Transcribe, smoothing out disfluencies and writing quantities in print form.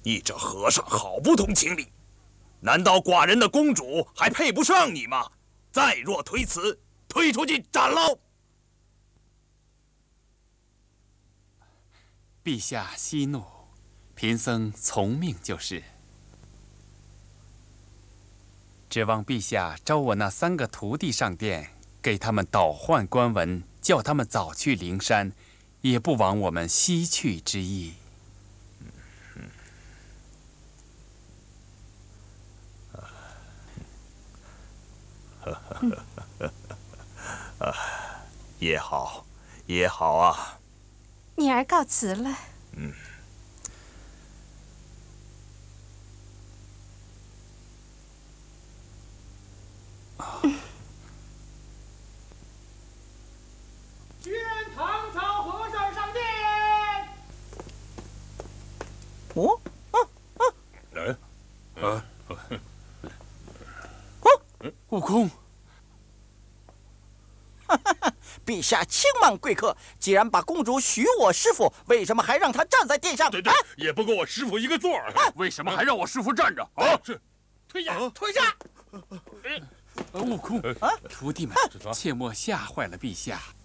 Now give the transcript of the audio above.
你这和尚好不通情理！难道寡人的公主还配不上你吗？再若推辞，推出去斩喽！ 陛下息怒，贫僧从命就是。指望陛下招我那3个徒弟上殿，给他们倒换官文，叫他们早去灵山，也不枉我们西去之意。 也好，也好啊。 女儿告辞了。 宣唐朝和尚上殿。 哦， 悟空， 陛下轻慢贵客，既然把公主许我师傅，为什么还让她站在殿上？ 对，也不给我师傅一个座儿。 为什么还让我师傅站着？ 啊，是， 退下，退下！ 悟空，徒弟们，切莫吓坏了陛下。